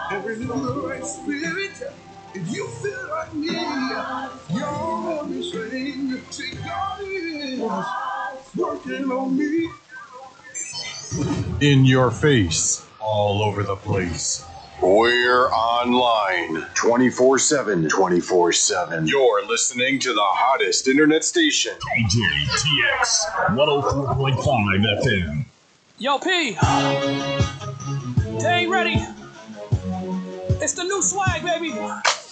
Every little the right spirit. If you feel like me, you're me saying, see, God is working on me. In your face, all over the place. We're online 24/7. 24/7. You're listening to the hottest internet station. DJTX 104.5 FM. Yo, P. They ain't ready. It's the new swag, baby.